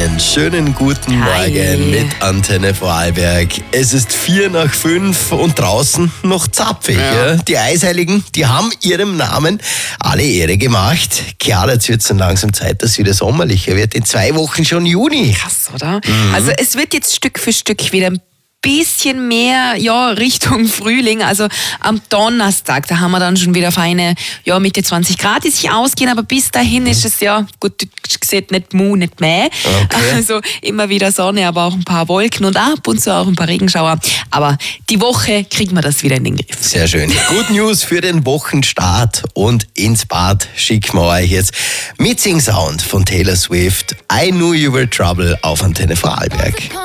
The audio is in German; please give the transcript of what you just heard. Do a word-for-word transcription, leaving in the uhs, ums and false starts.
Einen schönen guten Hi. Morgen mit Antenne Vorarlberg. Es ist vier nach fünf und draußen noch zapfig. Ja. Ja. Die Eisheiligen, die haben ihrem Namen alle Ehre gemacht. Klar, jetzt wird es dann langsam Zeit, dass es wieder sommerlicher wird. In zwei Wochen schon Juni. Krass, oder? Also es wird jetzt Stück für Stück wieder ein bisschen mehr ja, Richtung Frühling. Also am Donnerstag, da haben wir dann schon wieder feine ja, Mitte zwanzig Grad, die sich ausgehen, aber bis dahin ist es ja, gut, du siehst nicht Mu, nicht Mäh. Okay. Also immer wieder Sonne, aber auch ein paar Wolken und ab und zu auch ein paar Regenschauer. Aber die Woche kriegen wir das wieder in den Griff. Sehr schön. Good News für den Wochenstart und ins Bad schicken wir euch jetzt Mitsing Sound von Taylor Swift. I Knew You Were Trouble auf Antenne Vorarlberg.